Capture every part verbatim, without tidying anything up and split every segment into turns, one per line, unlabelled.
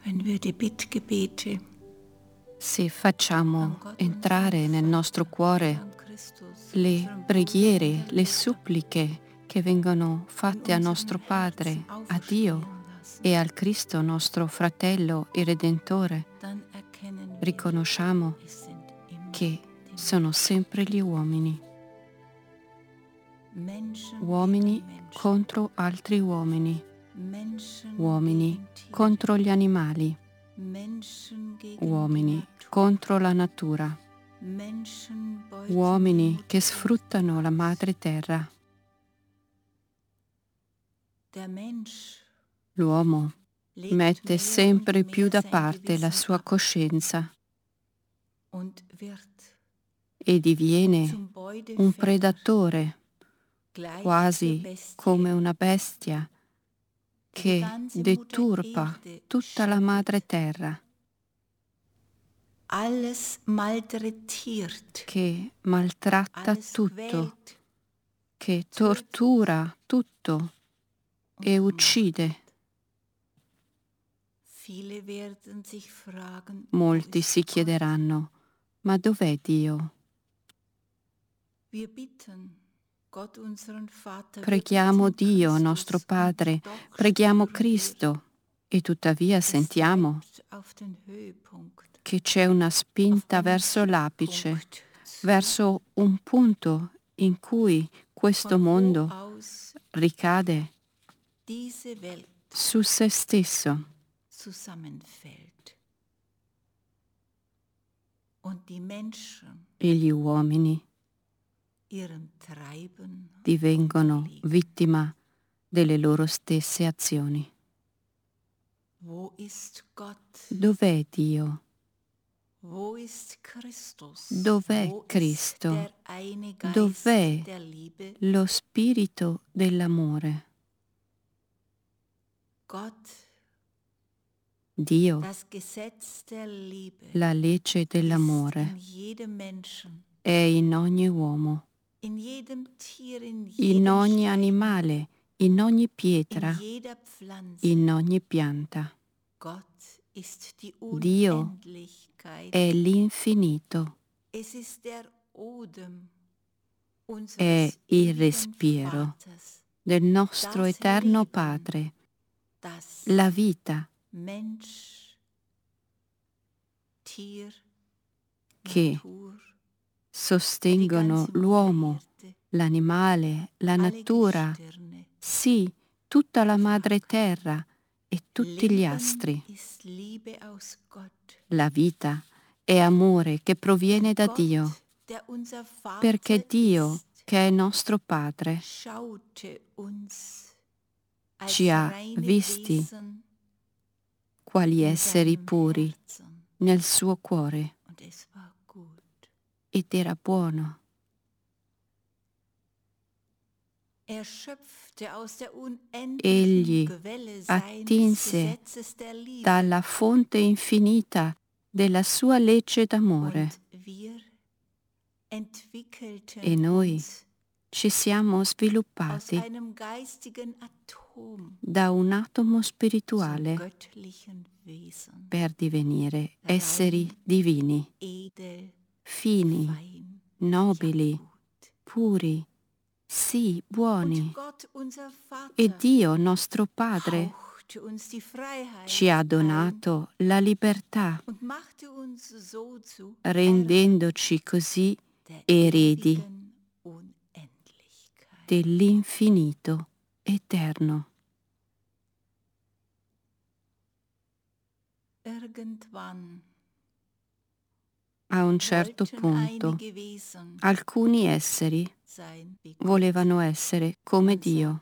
Wenn wir die Bittgebete
Se facciamo entrare nel nostro cuore le preghiere, le suppliche che vengono fatte a nostro Padre, a Dio e al Cristo nostro fratello e Redentore, riconosciamo che sono sempre gli uomini, uomini contro altri uomini, uomini contro gli animali, uomini contro la natura, uomini che sfruttano la madre terra. L'uomo mette sempre più da parte la sua coscienza e diviene un predatore, quasi come una bestia che deturpa tutta la madre terra, che maltratta tutto, che tortura tutto e uccide. Molti si chiederanno, ma dov'è Dio? Preghiamo Dio, nostro Padre, preghiamo Cristo e tuttavia sentiamo che c'è una spinta verso l'apice, verso un punto in cui questo mondo ricade su se stesso. E gli uomini divengono vittima delle loro stesse azioni. Dov'è Dio? Dov'è Cristo? Dov'è lo spirito dell'amore? Dio, la legge dell'amore, è in ogni uomo, in ogni animale, in ogni pietra, in ogni pianta. Dio è l'infinito, è il respiro del nostro eterno Padre, la vita che sostengono l'uomo, l'animale, la natura, sì, tutta la madre terra e tutti gli astri. La vita è amore che proviene da Dio, perché Dio, che è nostro Padre, ci ha visti quali esseri puri nel suo cuore ed era buono. Egli attinse dalla fonte infinita della sua legge d'amore e noi ci siamo sviluppati da un atomo spirituale per divenire esseri divini, fini, nobili, puri, sì, buoni. E Dio, nostro Padre, ci ha donato la libertà, rendendoci così eredi dell'infinito eterno. A un certo punto, alcuni esseri volevano essere come Dio.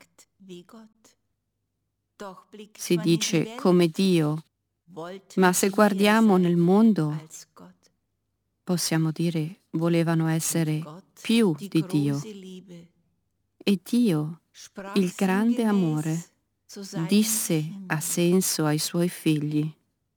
Si dice come Dio, ma se guardiamo nel mondo, possiamo dire volevano essere più di Dio. E Dio, il grande amore, disse a senso ai suoi figli: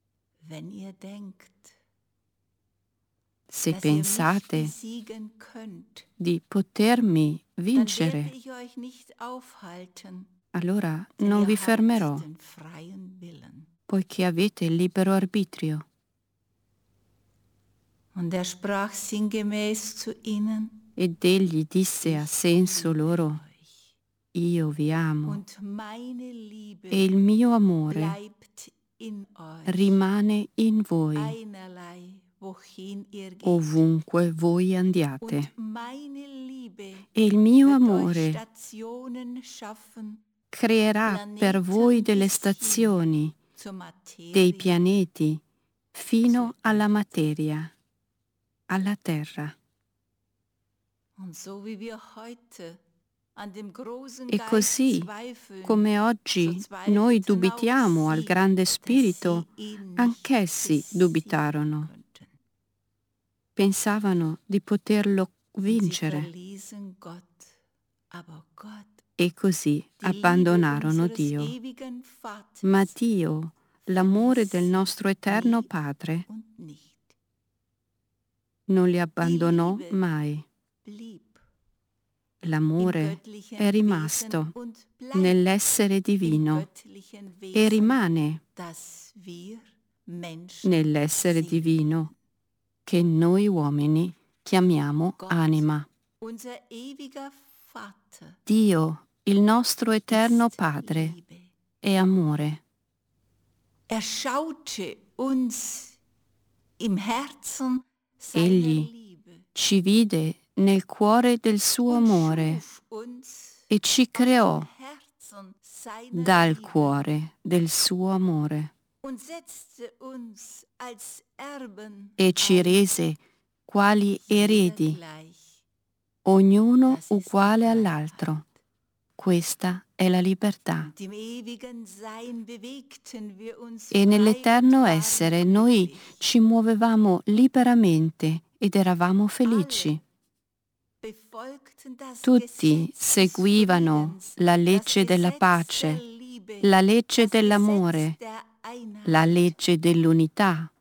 se pensate di potermi vincere, allora non vi fermerò, poiché avete il libero arbitrio.
Und er sprach sinngemäß zu ihnen:
Ed egli disse a senso loro: Io vi amo,
und meine Liebe
e il mio amore
bleibt in euch,
rimane in voi,
einerlei, wohin ihr geht.
ovunque voi andiate.
Und meine Liebe
E il mio
wird euch
amore
Stationen schaffen,
creerà per voi delle stazioni,
zur Materie,
dei pianeti, fino alla materia, alla terra.
Und so wie wir heute an dem großen
E
Geist
così,
zweifeln,
come
so
oggi
zweifelten
noi
auch
dubitiamo al
sie,
grande
dass
spirito,
sie ihn nicht
anch'essi
besiegen
dubitarono.
könnten.
Pensavano di poterlo
Und sie
vincere
verließen Gott, aber Gott,
e così
die Liebe
abbandonarono
unseres
Dio.
ewigen Vaters,
Ma Dio, l'amore del
verließ
nostro
sie
eterno
nie
Padre,
und nicht.
non li
Die
abbandonò
Liebe
mai.
blieb im
L'amore
göttlichen
è rimasto
Wesen und bleibt
nell'essere
im
divino
göttlichen
e
Wesen,
rimane
das wir Menschen
nell'essere
sind.
divino che noi uomini chiamiamo
Gott,
anima.
unser ewiger Vater,
Dio, il nostro eterno
ist
Padre,
Liebe.
è amore.
Er schaute uns im Herzen seiner
Egli
Liebe
ci vide nel cuore del suo
und
amore
schuf uns
e ci
aus
creò
dem Herzen seiner
dal
Liebe
cuore del suo amore
und setzte uns als Erben
e ci
ein,
rese quali
jeder
eredi,
gleich.
ognuno
Das ist
uguale
die
all'altro. Questa è la libertà.
Und im ewigen Sein bewegten wir uns
E
frei
nell'eterno
und waren
essere noi
glücklich.
ci muovevamo liberamente ed eravamo felici.
Alle befolgten das
Tutti
Gesetz des
seguivano
Friedens,
la
das
legge della
Gesetz der
pace,
Liebe,
la legge
das
dell'amore,
Gesetz der Einheit,
la legge dell'unità,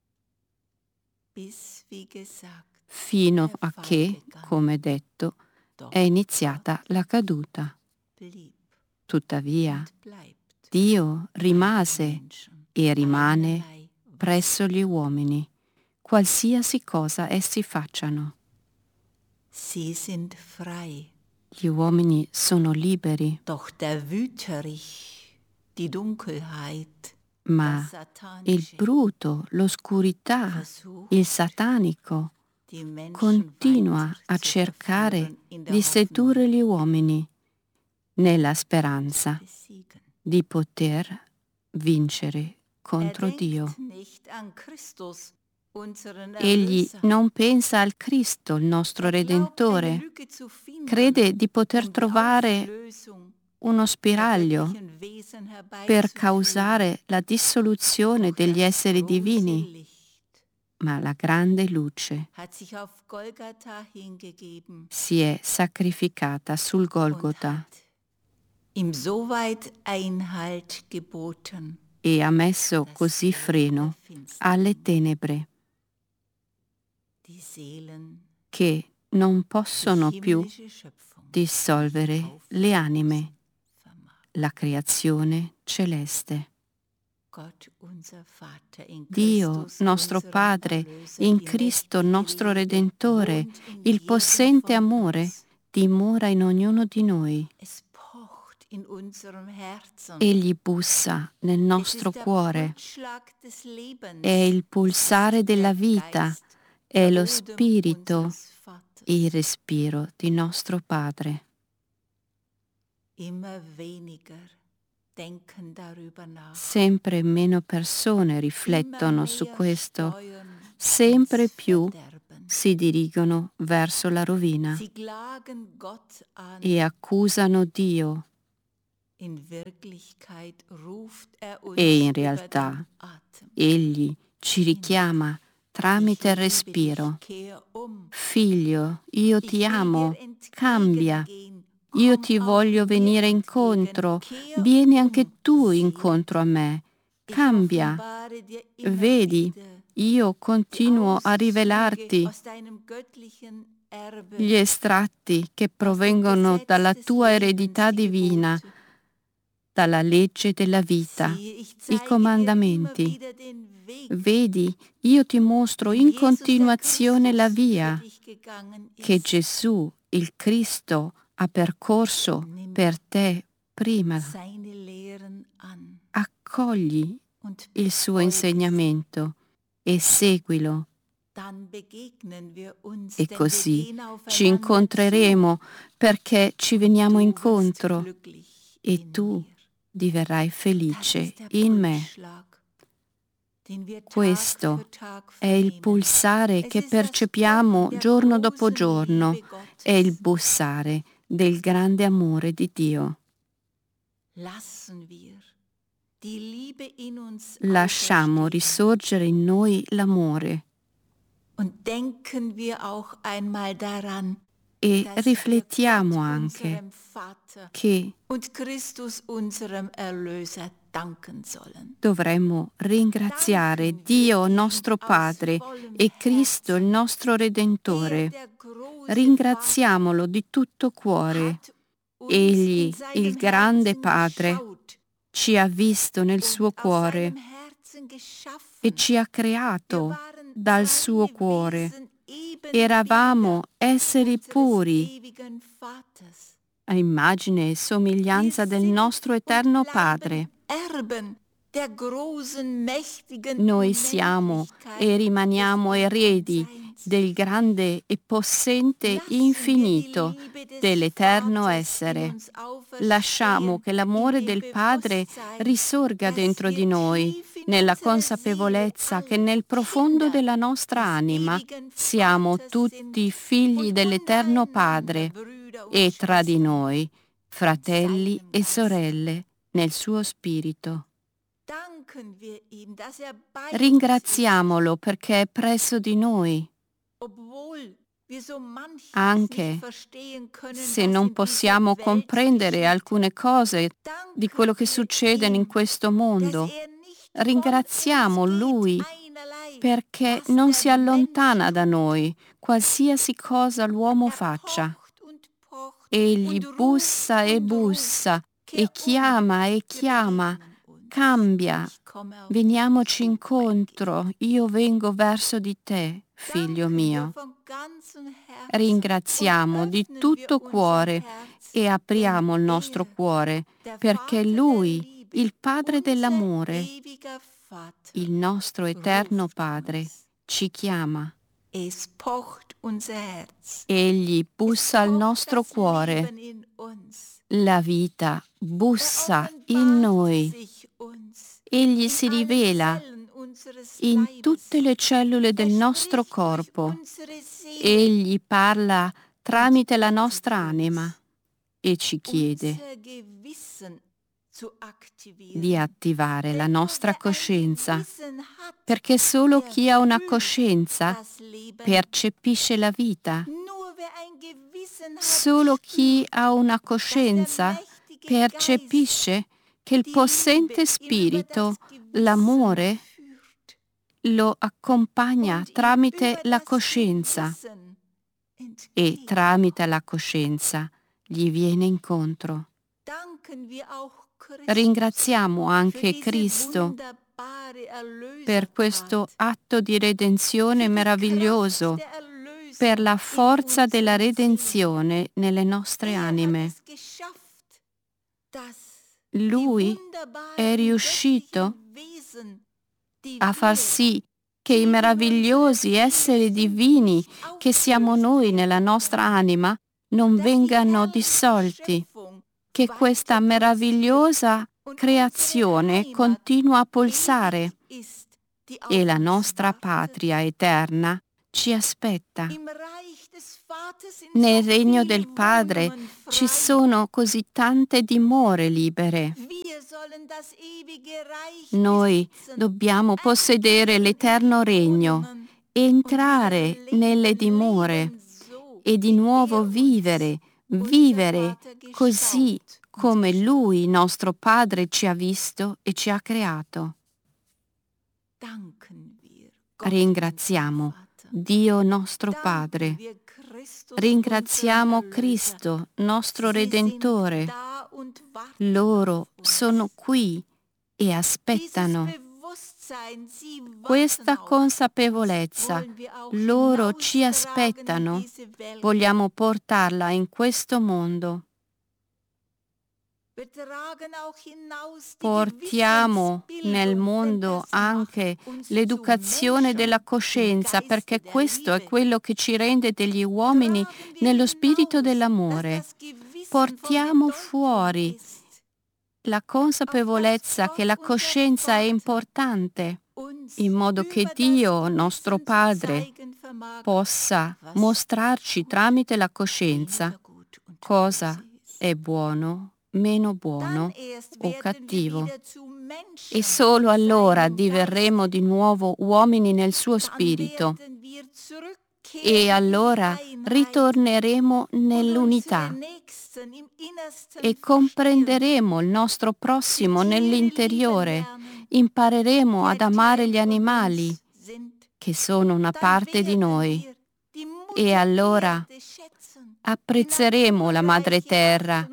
bis, wie gesagt,
fino
der
a
Fall
che,
begann.
come detto,
Doch
è iniziata la caduta.
blieb
Tuttavia,
und bleibt
Dio
bei den
rimase
Menschen
e rimane
einerlei,
presso gli uomini, qualsiasi cosa essi facciano.
sie sind frei.
Gli uomini sono liberi,
Doch der Wüterich, die Dunkelheit,
ma
das
il
Satanische,
bruto, l'oscurità,
versucht,
il satanico
die Menschen
continua
weiter
a
zu
cercare
verführen in der
di
Hoffnung,
sedurre gli uomini nella speranza
besiegen.
di poter vincere
Er
contro
denkt
Dio.
nicht an Christus, unseren
Egli
Erlöser.
non pensa al Cristo, il nostro
Er glaubt, eine
Redentore,
Lücke zu finden,
crede di poter
um die
trovare
Auflösung
uno
der
spiraglio
göttlichen Wesen
per
herbeizuführen.
causare la dissoluzione
Doch
degli
das
esseri
große
divini,
Licht
ma la grande luce
hat sich auf Golgatha hingegeben
si è sacrificata sul
und
Golgota
hat ihm so weit Einhalt geboten,
e ha messo
das
così
Reich
freno
der Finsternis.
alle tenebre
Die Seelen,
che non
die
possono più
himmlische Schöpfung,
dissolvere
nicht
le anime,
vermag.
la creazione celeste.
Gott, unser Vater, in
Dio,
Christus,
nostro
unserem
Padre,
Erlöser,
in
die
Cristo,
mächtige
nostro
Liebe,
Redentore,
wohnt in
il
jedem
possente
von
amore,
uns.
dimora in ognuno di noi.
Es pocht in unserem Herzen.
Egli bussa nel
Es
nostro
ist der
cuore.
Pulsschlag des Lebens.
È il pulsare
Es ist
della
der
vita,
Geist,
è
der
lo
Odem
spirito,
unseres Vaters.
il respiro di nostro Padre.
Immer weniger denken darüber nach.
Sempre meno persone
Immer
riflettono su
mehr
questo,
steuern
sempre
ins
più
Verderben.
si dirigono verso la rovina
Sie klagen Gott an.
e accusano Dio.
In Wirklichkeit ruft er uns
E in
über
realtà
den Atem.
Egli ci richiama tramite il
Ich liebe
respiro.
dich, kehr um.
Figlio, io
Ich
ti
will
amo,
dir
cambia.
entgegengehen.
Io
Komm
ti
auch
voglio
mir
venire
entgegen.
incontro.
Kehr
Vieni
um,
anche tu
siehe.
incontro a me.
Ich
Cambia.
offenbare dir immer
Vedi,
wieder
io
die
continuo a
Auszüge
rivelarti
aus deinem göttlichen Erbe,
gli estratti che
aus dem
provengono
Gesetz
dalla
des
tua eredità
Lebens, die
divina,
Gebote,
dalla legge della vita, i comandamenti. Vedi, io ti mostro in continuazione la via che Gesù, il Cristo, ha percorso per te prima. Accogli il suo insegnamento e seguilo. E così ci incontreremo perché ci veniamo incontro e tu diverrai felice in me. Questo è il pulsare che percepiamo giorno dopo giorno, è il bussare del grande amore di Dio. Lasciamo risorgere in noi l'amore e riflettiamo anche che dovremmo ringraziare Dio nostro Padre e Cristo il nostro Redentore. Ringraziamolo di tutto cuore. Egli, il grande Padre, ci ha visto nel suo cuore e ci ha creato dal suo cuore. Eravamo esseri puri, a immagine e somiglianza del nostro eterno Padre. Noi siamo e rimaniamo eredi del grande e possente infinito dell'eterno essere. Lasciamo che l'amore del Padre risorga dentro di noi, nella consapevolezza che nel profondo della nostra anima siamo tutti figli dell'eterno Padre e tra di noi, fratelli e sorelle, nel suo spirito. Ringraziamolo perché è presso di noi. Anche se non possiamo comprendere alcune cose di quello che succede in questo mondo, ringraziamo Lui perché non si allontana da noi, qualsiasi cosa l'uomo faccia. Egli bussa e bussa e chiama e chiama, cambia. Veniamoci incontro, io vengo verso di te, figlio mio. Ringraziamo di tutto cuore e apriamo il nostro cuore perché Lui, il Padre dell'amore, il nostro eterno Padre, ci chiama. Egli bussa al nostro cuore. La vita bussa in noi. Egli si rivela in tutte le cellule del nostro corpo. Egli parla tramite la nostra anima e ci chiede di attivare la nostra coscienza, perché solo chi ha una coscienza percepisce la vita. Solo chi ha una coscienza percepisce che il possente spirito, l'amore, lo accompagna tramite la coscienza e tramite la coscienza gli viene incontro. Ringraziamo anche Cristo per questo atto di redenzione meraviglioso, per la forza della redenzione nelle nostre anime. Lui è riuscito a far sì che i meravigliosi esseri divini che siamo noi nella nostra anima non vengano dissolti, che questa meravigliosa creazione continua a pulsare e la nostra patria eterna ci aspetta. Nel regno del Padre ci sono così tante dimore libere. Noi dobbiamo possedere l'eterno regno, entrare nelle dimore e di nuovo vivere, vivere così come Lui, nostro Padre, ci ha visto e ci ha creato. Ringraziamo Dio nostro Padre. Ringraziamo Cristo, nostro Redentore. Loro sono qui e aspettano. Questa consapevolezza, loro ci aspettano, vogliamo portarla in questo mondo. Portiamo nel mondo anche l'educazione della coscienza, perché questo è quello che ci rende degli uomini nello spirito dell'amore. Portiamo fuori la consapevolezza che la coscienza è importante, in modo che Dio, nostro Padre, possa mostrarci tramite la coscienza cosa è buono, meno buono o cattivo. E solo allora diverremo di nuovo uomini nel suo spirito. E allora ritorneremo nell'unità e comprenderemo il nostro prossimo nell'interiore. Impareremo ad amare gli animali, che sono una parte di noi. E allora apprezzeremo la madre terra,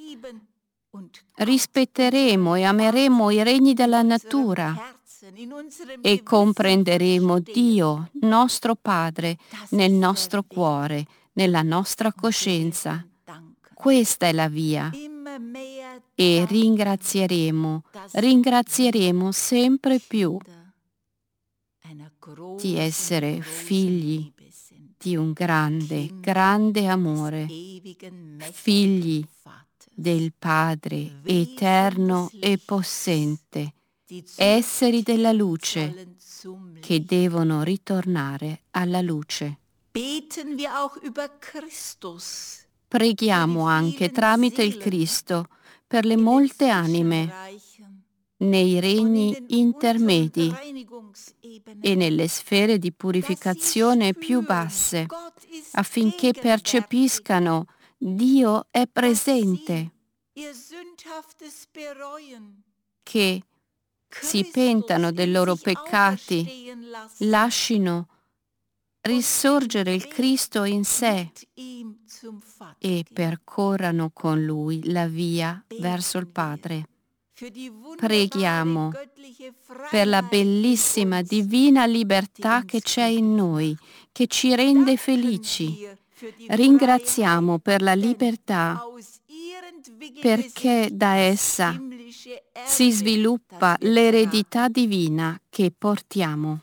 rispetteremo e ameremo i regni della natura e comprenderemo Dio, nostro Padre, nel nostro cuore, nella nostra coscienza. Questa è la via. E ringrazieremo, ringrazieremo sempre più di essere figli di un grande, grande amore, figli del Padre eterno e possente, esseri della luce che devono ritornare alla luce. Preghiamo anche tramite il Cristo per le molte anime nei regni intermedi e nelle sfere di purificazione più basse, affinché percepiscano Dio è presente, che si pentano dei loro peccati, lascino risorgere il Cristo in sé e percorrano con Lui la via verso il Padre. Preghiamo per la bellissima divina libertà che c'è in noi, che ci rende felici. Ringraziamo per la libertà, perché da essa si sviluppa l'eredità divina che portiamo.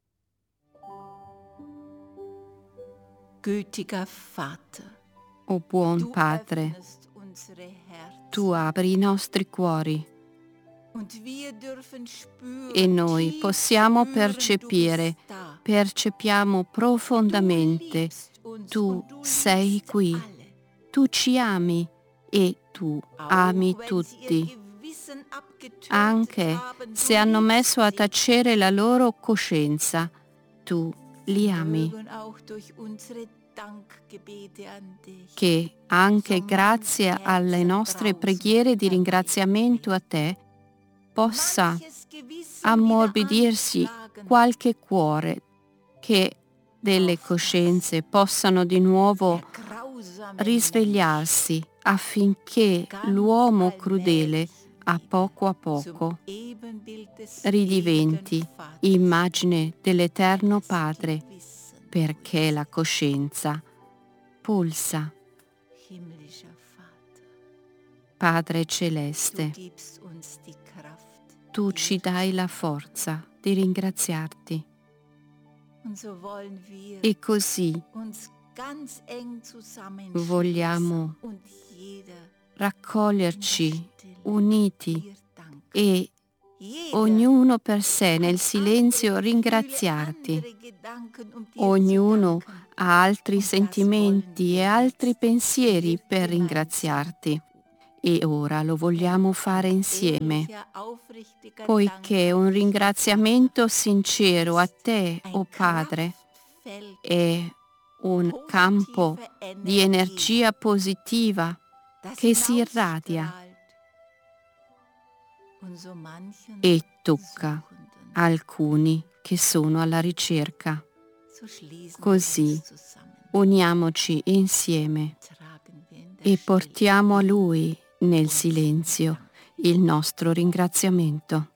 O buon Padre, tu apri i nostri cuori e noi possiamo percepire, percepiamo profondamente, tu sei qui, tu ci ami e tu ami tutti, anche se hanno messo a tacere la loro coscienza, tu li ami. Che anche grazie alle nostre preghiere di ringraziamento a te possa ammorbidirsi qualche cuore, che delle coscienze possano di nuovo risvegliarsi affinché l'uomo crudele a poco a poco ridiventi immagine dell'Eterno Padre, perché la coscienza pulsa. Padre Celeste, tu ci dai la forza di ringraziarti. E così vogliamo raccoglierci uniti e ognuno per sé nel silenzio ringraziarti. Ognuno ha altri sentimenti e altri pensieri per ringraziarti. E ora lo vogliamo fare insieme, poiché un ringraziamento sincero a te, o Padre, è un campo di energia positiva che si irradia e tocca alcuni che sono alla ricerca. Così uniamoci insieme e portiamo a Lui nel silenzio il nostro ringraziamento.